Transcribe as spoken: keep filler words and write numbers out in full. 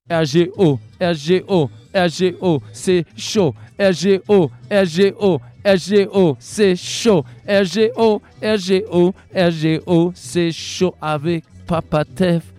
R G O, R G O, R G O, c'est chaud. R G O, R G O, R G O, c'est chaud. R G O, R G O, R G O, c'est chaud avec Papa Tef.